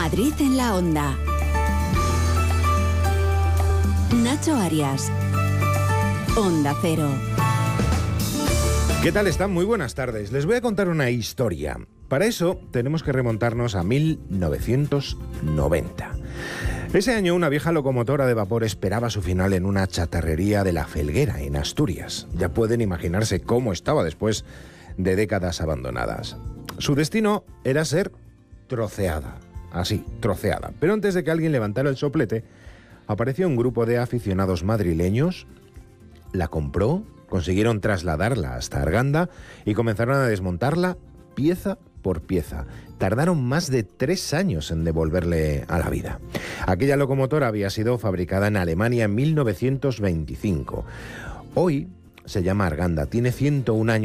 Madrid en la Onda. Nacho Arias. Onda Cero. ¿Qué tal están? Muy buenas tardes. Les voy a contar una historia. Para eso tenemos que remontarnos a 1990. Ese año una vieja locomotora de vapor esperaba su final en una chatarrería de La Felguera, en Asturias. Ya pueden imaginarse cómo estaba después de décadas abandonadas. Su destino era ser troceada. Así, troceada. Pero antes de que alguien levantara el soplete, apareció un grupo de aficionados madrileños, la compró, consiguieron trasladarla hasta Arganda y comenzaron a desmontarla pieza por pieza. Tardaron más de 3 años en devolverle a la vida. Aquella locomotora había sido fabricada en Alemania en 1925. Hoy se llama Arganda, tiene 101 años.